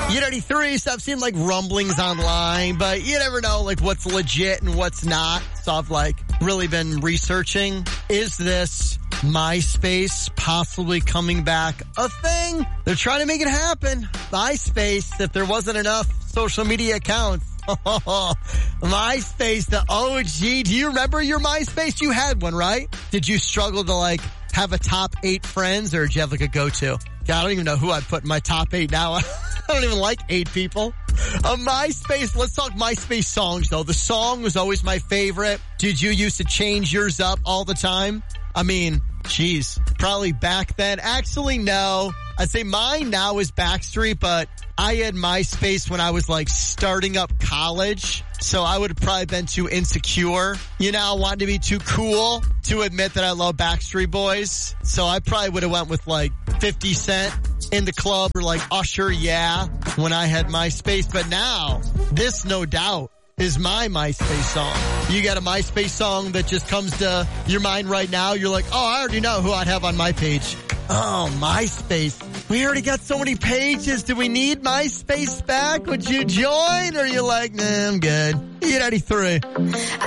U93, so I've seen like rumblings online, but you never know like what's legit and what's not. So I've like really been researching. Is this MySpace possibly coming back a thing? They're trying to make it happen. MySpace, if there wasn't enough social media accounts. MySpace, the OG. Do you remember your MySpace? You had one, right? Did you struggle to like have a top 8 friends, or did you have like a go-to? God, I don't even know who I'd put in my top 8 now. I don't even like 8 people. MySpace, let's talk MySpace songs though. The song was always my favorite. Did you used to change yours up all the time? I mean, geez, probably back then. Actually, no. I'd say mine now is Backstreet, but I had MySpace when I was like starting up college. So I would have probably been too insecure. You know, I wanted to be too cool to admit that I love Backstreet Boys. So I probably would have went with like 50 Cent in the club, or like Usher, yeah, when I had MySpace. But now, this no doubt is my MySpace song. You got a MySpace song that just comes to your mind right now? You're like, oh, I already know who I'd have on my page. Oh, MySpace. We already got so many pages. Do we need MySpace back? Would you join? Or are you like, nah, I'm good. E93.